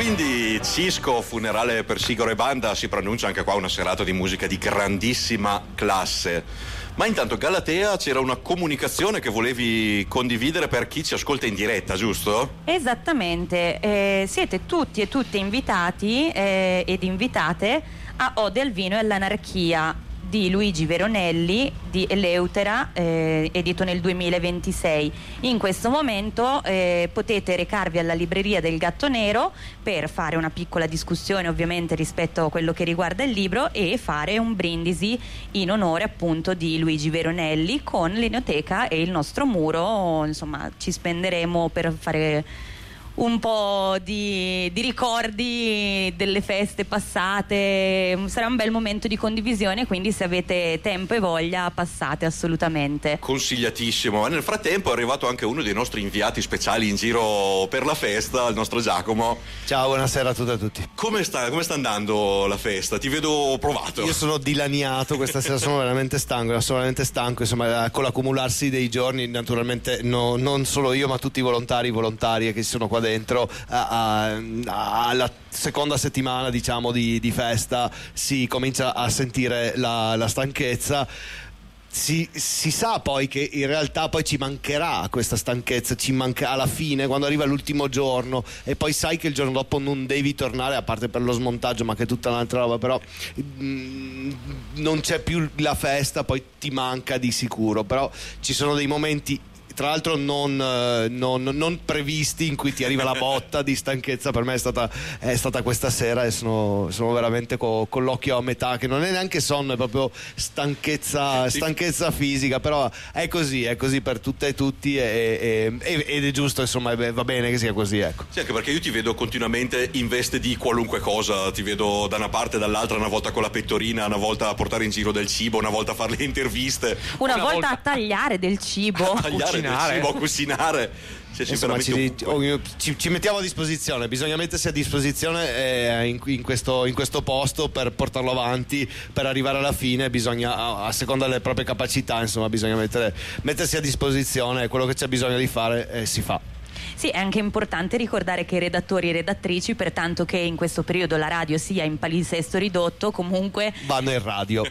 quindi Cisco, funerale per Sigaro e banda, si pronuncia anche qua una serata di musica di grandissima classe. Ma intanto Galatea, c'era una comunicazione che volevi condividere per chi ci ascolta in diretta, giusto? Esattamente, siete tutti e tutte invitati ed invitate a Ode al vino e all'anarchia di Luigi Veronelli di Eleutera, edito nel 2026. In questo momento potete recarvi alla libreria del Gatto Nero per fare una piccola discussione, ovviamente, rispetto a quello che riguarda il libro, e fare un brindisi in onore appunto di Luigi Veronelli con l'Enoteca e il nostro muro. Insomma, ci spenderemo per fare un po' di ricordi delle feste passate. Sarà un bel momento di condivisione, quindi se avete tempo e voglia passate assolutamente. Consigliatissimo. Ma nel frattempo è arrivato anche uno dei nostri inviati speciali in giro per la festa, il nostro Giacomo. Ciao, buonasera a tutte e a tutti. Come sta andando la festa? Ti vedo provato. Io sono dilaniato questa sera, sono veramente stanco, insomma, con l'accumularsi dei giorni, naturalmente non solo io ma tutti i volontarie che sono qua dentro alla seconda settimana, diciamo, di festa si comincia a sentire la stanchezza. Si sa poi che in realtà poi ci mancherà questa stanchezza, ci manca alla fine, quando arriva l'ultimo giorno, e poi sai che il giorno dopo non devi tornare, a parte per lo smontaggio, ma che è tutta un'altra roba, però non c'è più la festa, poi ti manca di sicuro. Però ci sono dei momenti, tra l'altro non previsti, in cui ti arriva la botta di stanchezza. Per me è stata questa sera, e sono veramente con l'occhio a metà, che non è neanche sonno, è proprio stanchezza fisica. Però è così per tutte e tutti, ed è giusto, insomma, va bene che sia così, ecco. Sì, anche perché io ti vedo continuamente in veste di qualunque cosa, ti vedo da una parte e dall'altra, una volta con la pettorina, una volta a portare in giro del cibo, una volta a fare le interviste, una volta a tagliare del cibo, a cucinare. Insomma, ci mettiamo a disposizione, bisogna mettersi a disposizione in questo posto per portarlo avanti, per arrivare alla fine. Bisogna, a seconda delle proprie capacità, insomma, bisogna mettersi a disposizione, quello che c'è bisogno di fare si fa. Sì, è anche importante ricordare che i redattori e redattrici, pertanto che in questo periodo la radio sia in palinsesto ridotto, comunque vanno in radio,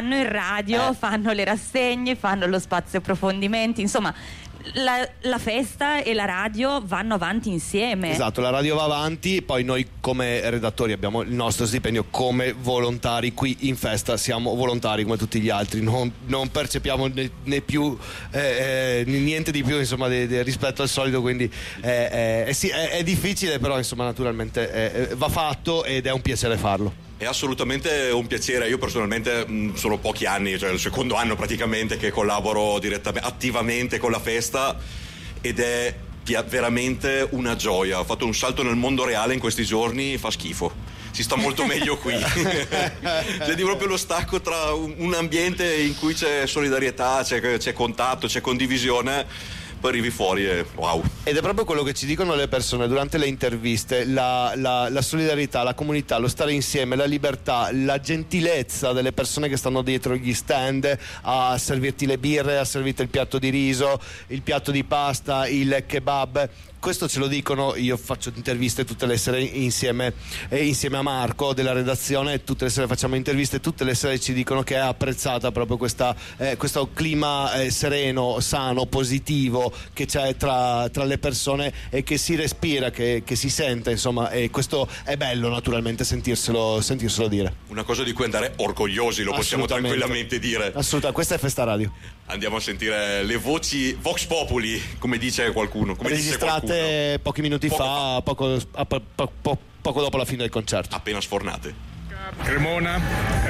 fanno le rassegne, fanno lo spazio approfondimenti, insomma la festa e la radio vanno avanti insieme. Esatto, la radio va avanti, poi noi come redattori abbiamo il nostro stipendio come volontari. Qui in festa siamo volontari come tutti gli altri, non percepiamo né più niente di più, insomma, rispetto al solito, quindi sì, è difficile, però insomma naturalmente va fatto, ed è un piacere farlo. È assolutamente un piacere. Io personalmente sono pochi anni, cioè il secondo anno praticamente, che collaboro attivamente con la festa, ed è veramente una gioia. Ho fatto un salto nel mondo reale in questi giorni, fa schifo. Si sta molto meglio qui. Vedi proprio lo stacco tra un ambiente in cui c'è solidarietà, c'è contatto, c'è condivisione. Poi arrivi fuori e wow. Ed è proprio quello che ci dicono le persone durante le interviste: la solidarietà, la comunità, lo stare insieme, la libertà, la gentilezza delle persone che stanno dietro gli stand a servirti le birre, a servirti il piatto di riso, il piatto di pasta, il kebab. Questo ce lo dicono, io faccio interviste tutte le sere insieme a Marco della redazione, tutte le sere facciamo interviste, tutte le sere ci dicono che è apprezzata proprio questo clima sereno, sano, positivo che c'è tra le persone, e che si respira, che si sente, insomma, e questo è bello naturalmente sentirselo dire. Una cosa di cui andare orgogliosi, lo possiamo tranquillamente dire. Assolutamente, questa è Festa Radio. Andiamo a sentire le voci Vox Populi, come dice qualcuno, registrate pochi minuti fa, poco dopo la fine del concerto. Appena sfornate. Cremona,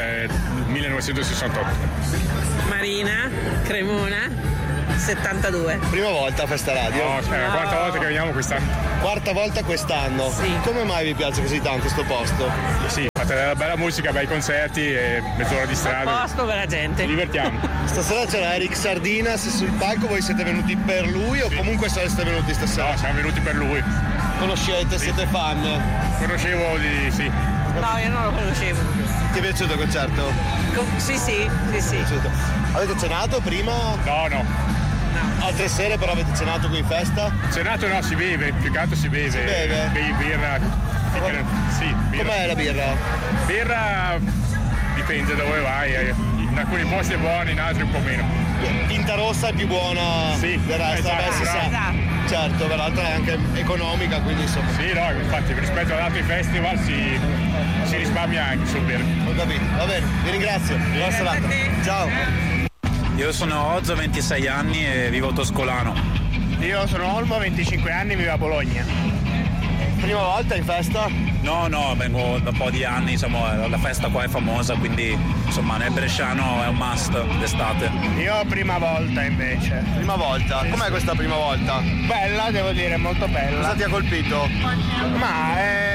1968. Marina, Cremona, 72. Prima volta a Festa Radio? No, è la quarta volta che veniamo quest'anno. Quarta volta quest'anno? Sì. Come mai vi piace così tanto sto posto? Sì, fate della bella musica, bei concerti e mezz'ora di strada. Posto per la gente. Ci divertiamo. Stasera c'era Eric Sardinas sul palco, voi siete venuti per lui o comunque siete venuti stasera? No, siamo venuti per lui. Conoscete, sì. Siete fan? Conoscevo sì. No, io non lo conoscevo. Ti è piaciuto il concerto? Sì. Avete cenato prima? No. Altre sere però avete cenato qui in festa? Cenato no, si beve, più che altro si beve. Si beve? Birra. Sì, birra. Com'è la birra? Birra dipende da dove vai, in alcuni posti è buona, in altri un po' meno. Tinta rossa è più buona del resto, esatto, si sa. Certo, peraltro è anche economica, quindi insomma. Sì, no, infatti rispetto ad altri festival si risparmia anche sul birra. Ho capito, va bene, vi ringrazio, buona serata. Ciao. Io sono Ozzo, 26 anni e vivo a Toscolano. Io sono Olmo, 25 anni, vivo a Bologna. Prima volta in festa? No, vengo da un po' di anni, insomma, la festa qua è famosa, quindi insomma nel bresciano è un must d'estate. Io prima volta invece. Prima volta? Com'è questa prima volta? Bella, devo dire, molto bella. Cosa ti ha colpito? Ma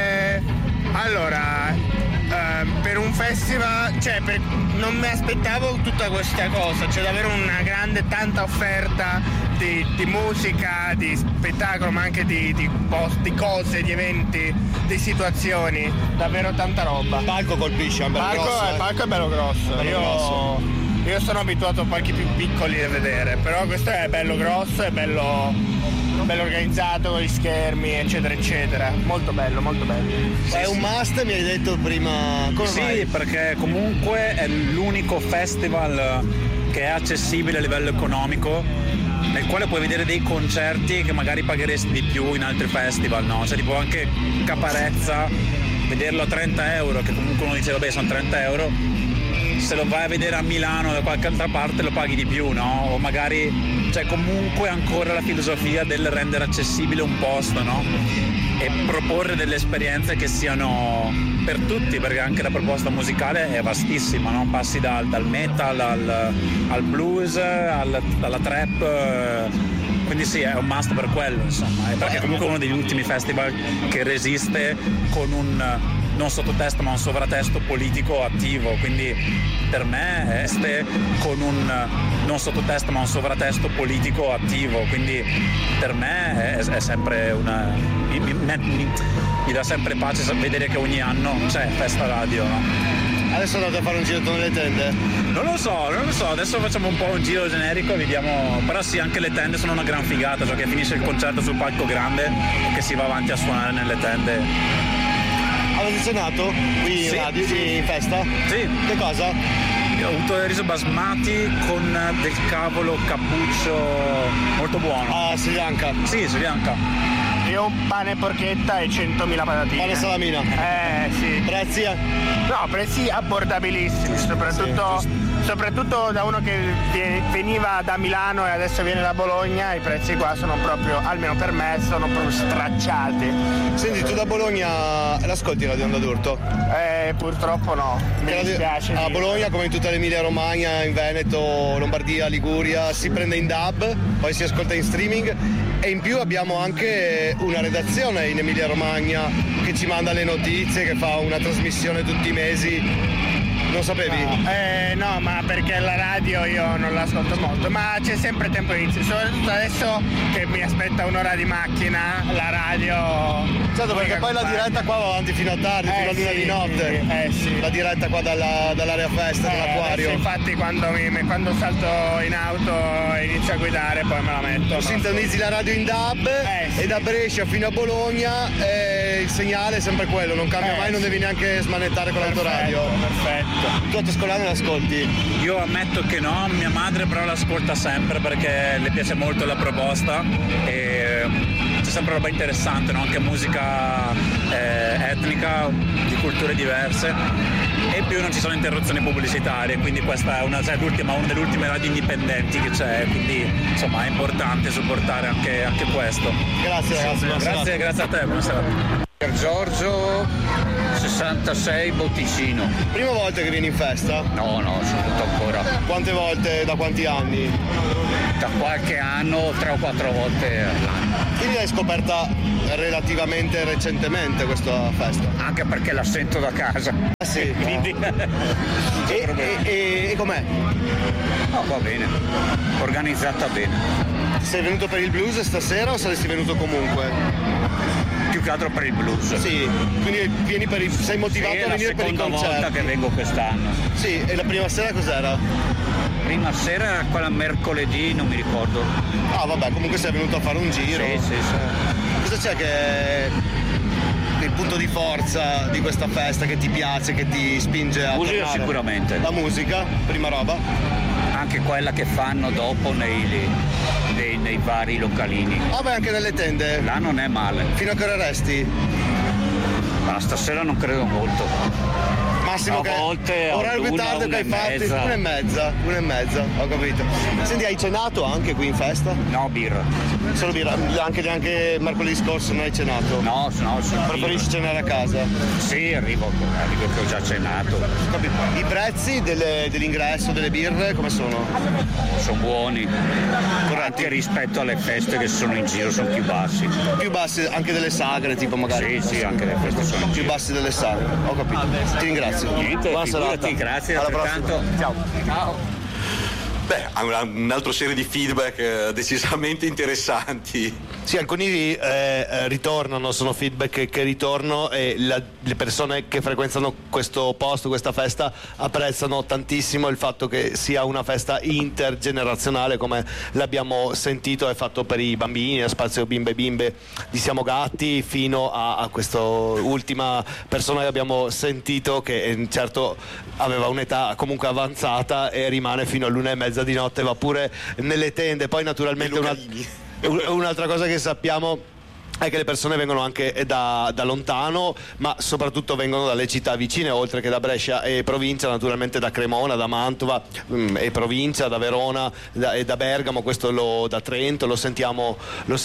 allora, per un festival, non mi aspettavo tutta questa cosa, c'è davvero una grande, tanta offerta di musica, di spettacolo, ma anche di cose, di eventi, di situazioni, davvero tanta roba. Il palco colpisce, è bello grosso. Il palco è bello grosso. Io sono abituato a palchi più piccoli da vedere, però questo è bello grosso, è bello organizzato con gli schermi, eccetera eccetera. Molto bello, molto bello. È un must, mi hai detto prima. Come sì, mai? Perché comunque è l'unico festival che è accessibile a livello economico, nel quale puoi vedere dei concerti che magari pagheresti di più in altri festival, no? Cioè tipo anche Caparezza, vederlo a 30 euro, che comunque uno dice vabbè sono 30 euro, se lo vai a vedere a Milano da qualche altra parte lo paghi di più, no? O magari c'è comunque ancora la filosofia del rendere accessibile un posto, no? E proporre delle esperienze che siano per tutti, perché anche la proposta musicale è vastissima, no? Passi dal metal al blues, alla trap, quindi sì, è un must per quello, insomma, perché comunque è uno degli ultimi festival che resiste con un non sottotesto ma un sovratesto politico attivo, quindi per me este con un non sottotesto ma un sovratesto politico attivo, quindi per me è sempre mi dà sempre pace vedere che ogni anno c'è Festa Radio, no? Adesso andate a fare un giro nelle tende? Non lo so, adesso facciamo un po' un giro generico e vediamo, però sì, anche le tende sono una gran figata, cioè che finisce il concerto sul palco grande e che si va avanti a suonare nelle tende. Avete suonato qui in radio, in festa? Sì. Che cosa? Io ho avuto il riso basmati con del cavolo cappuccio molto buono. Ah, Sri Lanka? Sì, Sri Lanka. Io un pane porchetta e 100.000 patatine. Pane salamina? Sì. Prezzi? No, prezzi abbordabilissimi, soprattutto da uno che veniva da Milano e adesso viene da Bologna, i prezzi qua sono proprio, almeno per me, sono proprio stracciati. Senti, tu da Bologna l'ascolti Radio Onda d'Urto? Purtroppo no, mi dispiace. A Bologna, come in tutta l'Emilia Romagna, in Veneto, Lombardia, Liguria, si prende in DAB, poi si ascolta in streaming e in più abbiamo anche una redazione in Emilia Romagna che ci manda le notizie, che fa una trasmissione tutti i mesi. Non sapevi? No, ma perché la radio io non l'ascolto molto, ma c'è sempre tempo di inizio, soprattutto adesso che mi aspetta un'ora di macchina, la radio... Certo, perché poi la diretta qua va avanti fino a tardi, fino a luna di notte. Sì. La diretta qua dall'area festa, dall'acquario. Infatti quando salto in auto e inizio a guidare poi me la metto. Sintonizzi la radio in DAB e da Brescia fino a Bologna il segnale è sempre quello, non cambia mai, non devi neanche smanettare con l'autoradio. Perfetto. Tu a Toscolano l'ascolti? Io ammetto che no, mia madre però l'ascolta sempre perché le piace molto la proposta e c'è sempre roba interessante, no? Anche musica etnica, di culture diverse e in più non ci sono interruzioni pubblicitarie, quindi questa è una delle ultime radio indipendenti che c'è, quindi insomma è importante supportare anche questo. Grazie ragazzi. Grazie a te, buonasera. Giorgio 66 Botticino. Prima volta che vieni in festa? No, soprattutto ancora. Quante volte, da quanti anni? Da qualche anno, 3 o 4 volte all'anno. Quindi l'hai scoperta relativamente recentemente questa festa? Anche perché la sento da casa. Sì. Quindi... e com'è? No, va bene, organizzata bene. Sei venuto per il blues stasera o saresti venuto comunque? Più che altro per il blues. Sì, quindi sei motivato a venire per i concerti. È la seconda volta che vengo quest'anno. Sì, e la prima sera cos'era? Prima sera era quella mercoledì, non mi ricordo. Ah vabbè, comunque sei venuto a fare un giro. Sì. Cosa c'è che punto di forza di questa festa che ti piace, che ti spinge a Musica tornare? sicuramente. La musica, prima roba. Anche quella che fanno dopo nei vari localini. Ah beh, anche nelle tende. Là non è male. Fino a che ora resti? Ma stasera non credo molto. Massimo A che volte orario più tardi che hai fatto? Una e mezza, ho capito. Senti, hai cenato anche qui in festa? No, birra. Solo birra, anche mercoledì scorso non hai cenato? No, Preferisci cenare a casa? Sì, arrivo che ho già cenato. Capito. I prezzi dell'ingresso, delle birre, come sono? Sono buoni. Anche rispetto alle feste che sono in giro sono più bassi. Più bassi anche delle sagre, tipo magari? Sì, anche le feste sono in più giro. bassi delle sagre, ho capito. Ti ringrazio. Niente, buona figurati, serata. grazie, Alla altrettanto. prossima. Ciao. Beh, ha un'altra serie di feedback decisamente interessanti. Sì, alcuni ritornano, sono feedback che ritornano e le persone che frequentano questo posto, questa festa, apprezzano tantissimo il fatto che sia una festa intergenerazionale, come l'abbiamo sentito, è fatto per i bambini, a spazio bimbe di Siamo Gatti, fino a questa ultima persona che abbiamo sentito, che certo aveva un'età comunque avanzata e rimane fino all'1:30 di notte, va pure nelle tende. Poi naturalmente un'altra cosa che sappiamo è che le persone vengono anche da lontano, ma soprattutto vengono dalle città vicine, oltre che da Brescia e provincia, naturalmente da Cremona, da Mantova e provincia, da Verona e da Bergamo, da Trento, lo sentiamo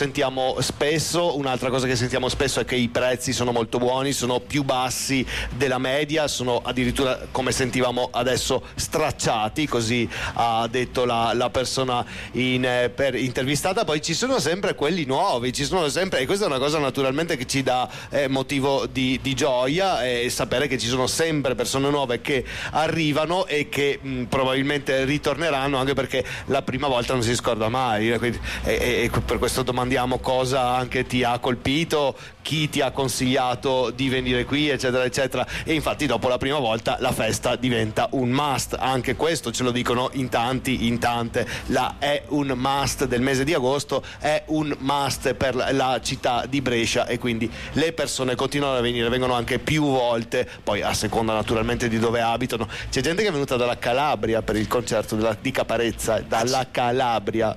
spesso. Un'altra cosa che sentiamo spesso è che i prezzi sono molto buoni, sono più bassi della media, sono addirittura, come sentivamo adesso, stracciati, così ha detto la persona intervistata. Poi ci sono sempre quelli nuovi, ci sono sempre, e questa è una cosa naturalmente che ci dà motivo di gioia, sapere che ci sono sempre persone nuove che arrivano e che probabilmente ritorneranno, anche perché la prima volta non si scorda mai, e per questo domandiamo cosa anche ti ha colpito, chi ti ha consigliato di venire qui, eccetera eccetera. E infatti dopo la prima volta la festa diventa un must, anche questo ce lo dicono in tanti, in tante. È un must del mese di agosto, è un must per la città di Brescia, e quindi le persone continuano a venire, vengono anche più volte, poi a seconda naturalmente di dove abitano. C'è gente che è venuta dalla Calabria per il concerto di Caparezza, dalla Calabria,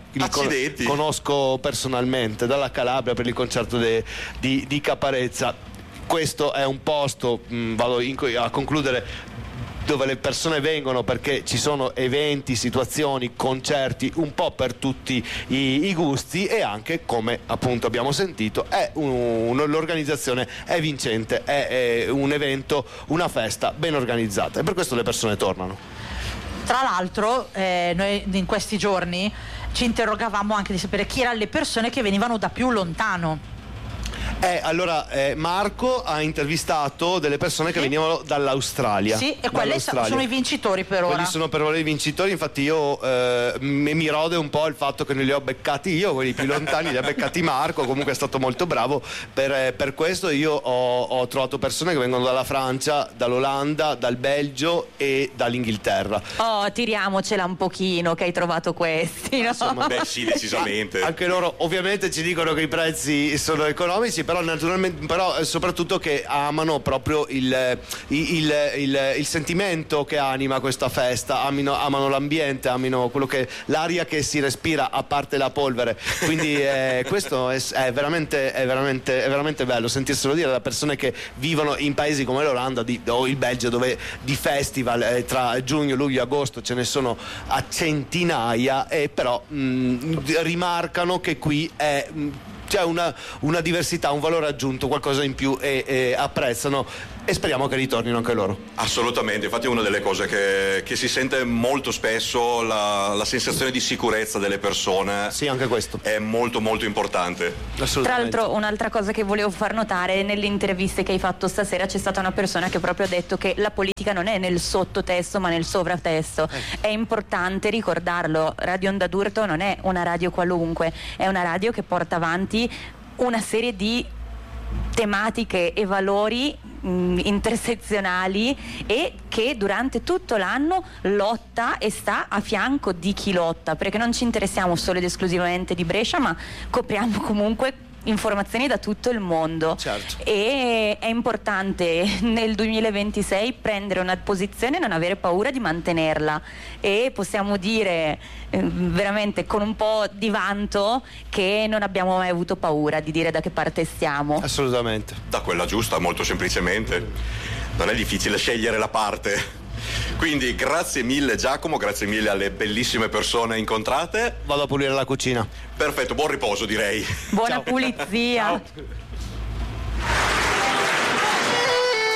conosco personalmente, dalla Calabria per il concerto di Caparezza. Questo è un posto, vado a concludere, dove le persone vengono perché ci sono eventi, situazioni, concerti un po' per tutti i gusti, e anche, come appunto abbiamo sentito, l'organizzazione è vincente, è un evento, una festa ben organizzata, e per questo le persone tornano. Tra l'altro noi in questi giorni ci interrogavamo anche di sapere chi erano le persone che venivano da più lontano. Allora Marco ha intervistato delle persone che venivano dall'Australia. Sì, e quelli sono i vincitori per ora. Quelli sono per ora i vincitori, infatti io mi rode un po' il fatto che non li ho beccati io, quelli più lontani li ha beccati Marco, comunque è stato molto bravo per questo. Io ho trovato persone che vengono dalla Francia, dall'Olanda, dal Belgio e dall'Inghilterra. Oh, tiriamocela un pochino che hai trovato questi, no? Insomma, beh sì, decisamente. Anche loro ovviamente ci dicono che i prezzi sono economici, però naturalmente, però soprattutto che amano proprio il sentimento che anima questa festa, amano l'ambiente, amano l'aria che si respira, a parte la polvere. Quindi questo è veramente bello sentirselo dire da persone che vivono in paesi come l'Olanda o il Belgio, dove di festival tra giugno, luglio e agosto ce ne sono a centinaia, e però rimarcano che qui c'è una diversità, un valore aggiunto, qualcosa in più, e apprezzano, e speriamo che ritornino anche loro. Assolutamente, infatti è una delle cose che si sente molto spesso, la sensazione di sicurezza delle persone. Sì, anche questo è molto molto importante. Tra l'altro, un'altra cosa che volevo far notare, nelle interviste che hai fatto stasera c'è stata una persona che proprio ha detto che la politica non è nel sottotesto ma nel sovratesto. È importante ricordarlo. Radio Onda d'Urto non è una radio qualunque, è una radio che porta avanti una serie di tematiche e valori intersezionali, e che durante tutto l'anno lotta e sta a fianco di chi lotta, perché non ci interessiamo solo ed esclusivamente di Brescia, ma copriamo comunque informazioni da tutto il mondo. Certo. E è importante nel 2026 prendere una posizione e non avere paura di mantenerla, e possiamo dire veramente con un po' di vanto che non abbiamo mai avuto paura di dire da che parte stiamo. Assolutamente. Da quella giusta, molto semplicemente. Non è difficile scegliere la parte. Quindi grazie mille Giacomo, grazie mille alle bellissime persone incontrate. Vado a pulire la cucina. Perfetto, buon riposo direi. Buona pulizia. Ciao.